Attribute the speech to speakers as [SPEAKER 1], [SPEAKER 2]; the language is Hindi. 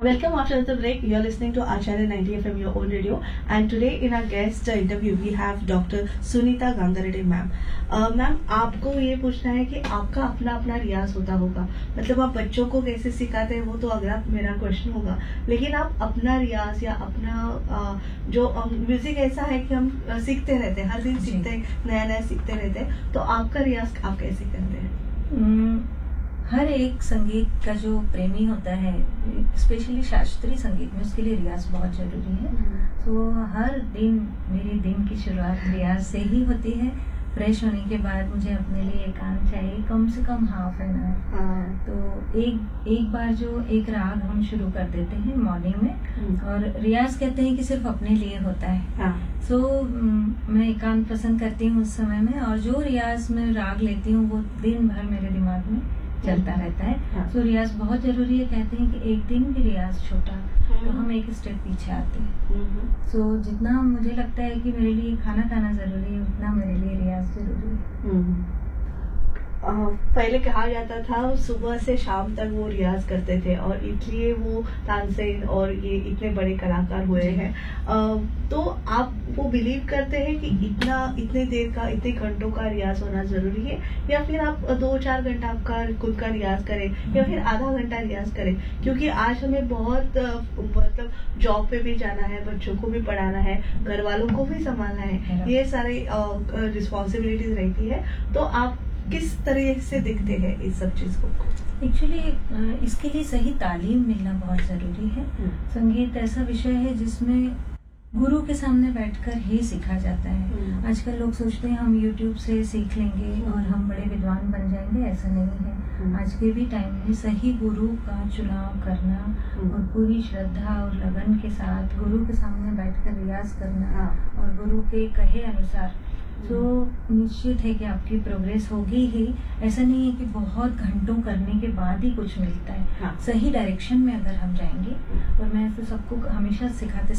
[SPEAKER 1] Welcome after the break. You're listening to Acharya 90 FM, your own radio. And today in our guest interview, we have Dr. Sunita Gangareddy ma'am. Ma'am आपको ये पूछना है कि आपका अपना अपना रियाज होता होगा, मतलब आप बच्चों को कैसे सिखाते हैं वो तो अगला मेरा क्वेश्चन होगा, लेकिन आप अपना रियाज या अपना जो म्यूजिक ऐसा है कि हम सीखते रहते हैं, हर दिन सीखते हैं, नया नया सीखते रहते हैं, तो आपका रियाज आप कैसे करते हैं?
[SPEAKER 2] हर एक संगीत का जो प्रेमी होता है, स्पेशली शास्त्रीय संगीत में, उसके लिए रियाज बहुत जरूरी है। तो हर दिन मेरे दिन की शुरुआत रियाज से ही होती है। फ्रेश होने के बाद मुझे अपने लिए एकांत चाहिए, कम से कम हाफ एन आवर। तो एक बार जो एक राग हम शुरू कर देते हैं मॉर्निंग में, और रियाज कहते हैं कि सिर्फ अपने लिए होता है। सो मैं एकांत पसंद करती हूँ उस समय में, और जो रियाज में राग लेती हूँ वो दिन भर मेरे दिमाग में चलता रहता है। तो रियाज बहुत जरूरी है। कहते हैं कि एक दिन भी रियाज छोटा तो हम एक स्टेप पीछे आते हैं। सो जितना मुझे लगता है कि मेरे लिए खाना खाना जरूरी है, उतना मेरे लिए रियाज जरूरी है।
[SPEAKER 1] पहले कहा जाता था सुबह से शाम तक वो रियाज करते थे, और इसलिए वो तानसेन और ये इतने बड़े कलाकार हुए हैं। तो आप वो बिलीव करते हैं कि इतने देर का, इतने घंटों का रियाज होना जरूरी है, या फिर आप 2-4 घंटा आपका खुद का रियाज करें, या फिर आधा घंटा रियाज करें? क्योंकि आज हमें बहुत मतलब जॉब पे भी जाना है, बच्चों को भी पढ़ाना है, घर वालों को भी संभालना है, ये सारी रिस्पॉन्सिबिलिटीज रहती है। तो आप किस तरह से दिखते हैं इस सब चीज को?
[SPEAKER 2] एक्चुअली इसके लिए सही तालीम मिलना बहुत जरूरी है। संगीत ऐसा विषय है जिसमें गुरु के सामने बैठकर ही सीखा जाता है। आजकल लोग सोचते हैं हम YouTube से सीख लेंगे और हम बड़े विद्वान बन जाएंगे, ऐसा नहीं है। आज के भी टाइम में सही गुरु का चुनाव करना और पूरी श्रद्धा और लगन के साथ गुरु के सामने बैठकर रियाज करना और गुरु के कहे अनुसार, तो निश्चित है कि आपकी प्रोग्रेस होगी ही। ऐसा नहीं है कि बहुत घंटों करने के बाद ही कुछ मिलता है। सही डायरेक्शन में अगर हम जाएंगे, और मैं तो सबको हमेशा सिखाते